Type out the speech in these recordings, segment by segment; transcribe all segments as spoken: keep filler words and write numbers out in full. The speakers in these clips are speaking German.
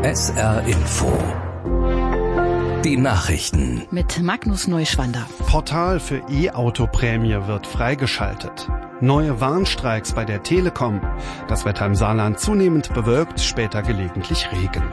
S R Info. Die Nachrichten. Mit Magnus Neuschwander. Portal für E-Auto-Prämie wird freigeschaltet. Neue Warnstreiks bei der Telekom. Das Wetter im Saarland zunehmend bewölkt, später gelegentlich Regen.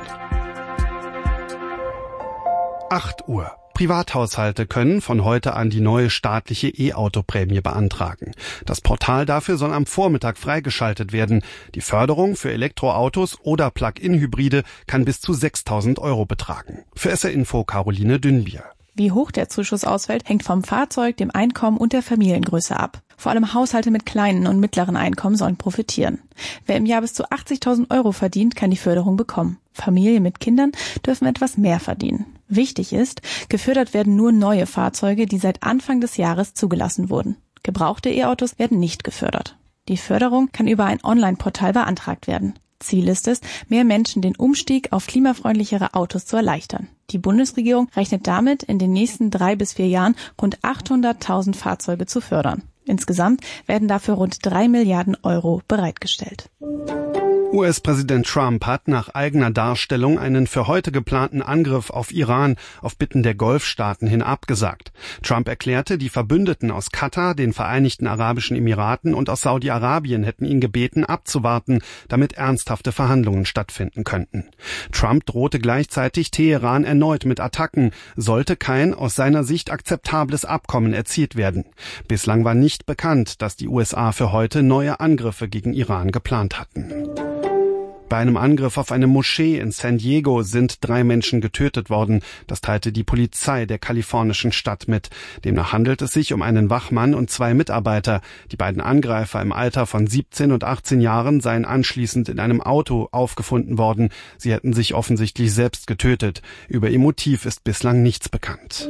acht Uhr. Privathaushalte können von heute an die neue staatliche E-Auto-Prämie beantragen. Das Portal dafür soll am Vormittag freigeschaltet werden. Die Förderung für Elektroautos oder Plug-in-Hybride kann bis zu sechstausend Euro betragen. Für S R Info Caroline Dünnbier. Wie hoch der Zuschuss ausfällt, hängt vom Fahrzeug, dem Einkommen und der Familiengröße ab. Vor allem Haushalte mit kleinen und mittleren Einkommen sollen profitieren. Wer im Jahr bis zu achtzigtausend Euro verdient, kann die Förderung bekommen. Familien mit Kindern dürfen etwas mehr verdienen. Wichtig ist, gefördert werden nur neue Fahrzeuge, die seit Anfang des Jahres zugelassen wurden. Gebrauchte E-Autos werden nicht gefördert. Die Förderung kann über ein Online-Portal beantragt werden. Ziel ist es, mehr Menschen den Umstieg auf klimafreundlichere Autos zu erleichtern. Die Bundesregierung rechnet damit, in den nächsten drei bis vier Jahren rund achthunderttausend Fahrzeuge zu fördern. Insgesamt werden dafür rund drei Milliarden Euro bereitgestellt. U S-Präsident Trump hat nach eigener Darstellung einen für heute geplanten Angriff auf Iran auf Bitten der Golfstaaten hin abgesagt. Trump erklärte, die Verbündeten aus Katar, den Vereinigten Arabischen Emiraten und aus Saudi-Arabien hätten ihn gebeten, abzuwarten, damit ernsthafte Verhandlungen stattfinden könnten. Trump drohte gleichzeitig Teheran erneut mit Attacken, sollte kein aus seiner Sicht akzeptables Abkommen erzielt werden. Bislang war nicht bekannt, dass die U S A für heute neue Angriffe gegen Iran geplant hatten. Bei einem Angriff auf eine Moschee in San Diego sind drei Menschen getötet worden. Das teilte die Polizei der kalifornischen Stadt mit. Demnach handelt es sich um einen Wachmann und zwei Mitarbeiter. Die beiden Angreifer im Alter von siebzehn und achtzehn Jahren seien anschließend in einem Auto aufgefunden worden. Sie hätten sich offensichtlich selbst getötet. Über ihr Motiv ist bislang nichts bekannt.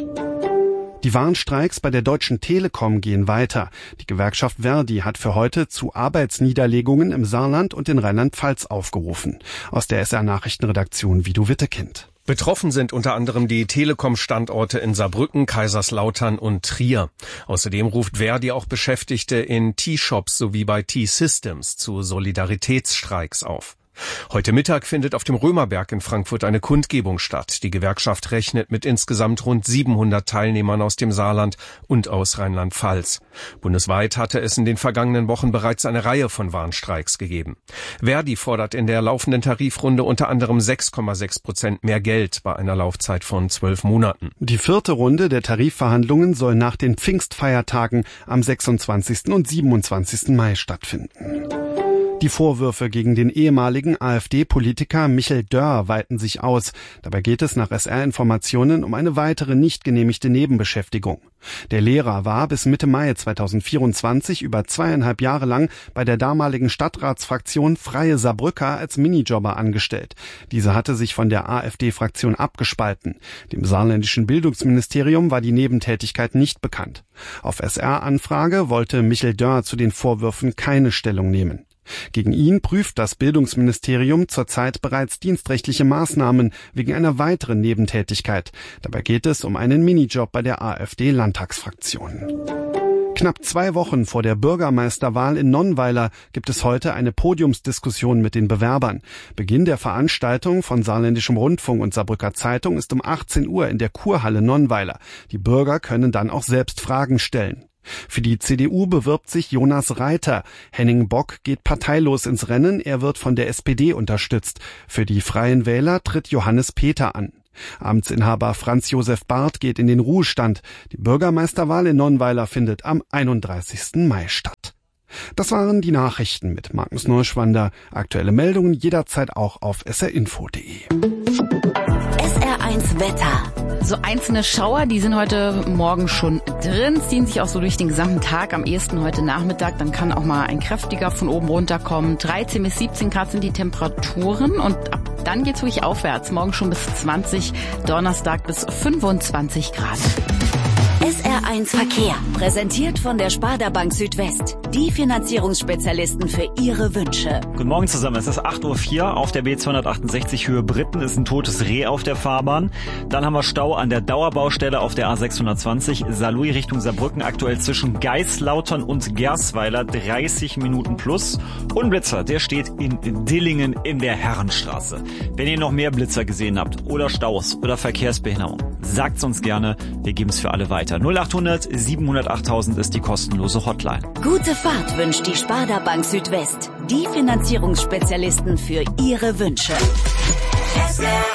Die Warnstreiks bei der Deutschen Telekom gehen weiter. Die Gewerkschaft Verdi hat für heute zu Arbeitsniederlegungen im Saarland und in Rheinland-Pfalz aufgerufen. Aus der S R-Nachrichtenredaktion Vido Wittekind. Betroffen sind unter anderem die Telekom-Standorte in Saarbrücken, Kaiserslautern und Trier. Außerdem ruft Verdi auch Beschäftigte in T-Shops sowie bei T-Systems zu Solidaritätsstreiks auf. Heute Mittag findet auf dem Römerberg in Frankfurt eine Kundgebung statt. Die Gewerkschaft rechnet mit insgesamt rund siebenhundert Teilnehmern aus dem Saarland und aus Rheinland-Pfalz. Bundesweit hatte es in den vergangenen Wochen bereits eine Reihe von Warnstreiks gegeben. Verdi fordert in der laufenden Tarifrunde unter anderem sechs Komma sechs Prozent mehr Geld bei einer Laufzeit von zwölf Monaten. Die vierte Runde der Tarifverhandlungen soll nach den Pfingstfeiertagen am sechsundzwanzigsten und siebenundzwanzigsten Mai stattfinden. Die Vorwürfe gegen den ehemaligen AfD-Politiker Michel Dörr weiten sich aus. Dabei geht es nach S R-Informationen um eine weitere nicht genehmigte Nebenbeschäftigung. Der Lehrer war bis Mitte Mai zweitausendvierundzwanzig über zweieinhalb Jahre lang bei der damaligen Stadtratsfraktion Freie Saarbrücker als Minijobber angestellt. Diese hatte sich von der AfD-Fraktion abgespalten. Dem saarländischen Bildungsministerium war die Nebentätigkeit nicht bekannt. Auf S R-Anfrage wollte Michel Dörr zu den Vorwürfen keine Stellung nehmen. Gegen ihn prüft das Bildungsministerium zurzeit bereits dienstrechtliche Maßnahmen wegen einer weiteren Nebentätigkeit. Dabei geht es um einen Minijob bei der AfD-Landtagsfraktion. Knapp zwei Wochen vor der Bürgermeisterwahl in Nonnweiler gibt es heute eine Podiumsdiskussion mit den Bewerbern. Beginn der Veranstaltung von Saarländischem Rundfunk und Saarbrücker Zeitung ist um achtzehn Uhr in der Kurhalle Nonnweiler. Die Bürger können dann auch selbst Fragen stellen. Für die C D U bewirbt sich Jonas Reiter. Henning Bock geht parteilos ins Rennen, er wird von der S P D unterstützt. Für die Freien Wähler tritt Johannes Peter an. Amtsinhaber Franz Josef Barth geht in den Ruhestand. Die Bürgermeisterwahl in Nonnweiler findet am einunddreißigsten Mai statt. Das waren die Nachrichten mit Magnus Neuschwander. Aktuelle Meldungen jederzeit auch auf s r info punkt d e. S R eins Wetter. So einzelne Schauer, die sind heute Morgen schon drin, ziehen sich auch so durch den gesamten Tag, am ehesten heute Nachmittag. Dann kann auch mal ein kräftiger von oben runterkommen. dreizehn bis siebzehn Grad sind die Temperaturen und ab dann geht's wirklich aufwärts. Morgen schon bis zwanzig, Donnerstag bis fünfundzwanzig Grad. S R eins Verkehr, präsentiert von der Sparda Bank Südwest. Die Finanzierungsspezialisten für Ihre Wünsche. Guten Morgen zusammen, es ist acht Uhr vier. Auf der B zweihundertachtundsechzig Höhe Britten ist ein totes Reh auf der Fahrbahn. Dann haben wir Stau an der Dauerbaustelle auf der A sechshundertzwanzig, Saarlouis Richtung Saarbrücken, aktuell zwischen Geislautern und Gersweiler, dreißig Minuten plus. Und Blitzer, der steht in Dillingen in der Herrenstraße. Wenn ihr noch mehr Blitzer gesehen habt oder Staus oder Verkehrsbehinderung, sagt's uns gerne, wir geben es für alle weiter. null achthundert siebenhundertachttausend ist die kostenlose Hotline. Gute Fahrt wünscht die Sparda Bank Südwest. Die Finanzierungsspezialisten für Ihre Wünsche. S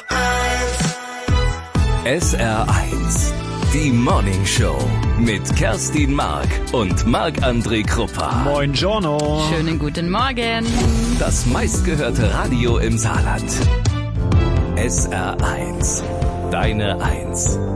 R eins, die Morning Show mit Kerstin Mark und Marc-André Kruppa. Moin Giorno. Schönen guten Morgen. Das meistgehörte Radio im Saarland. S R eins, deine Eins.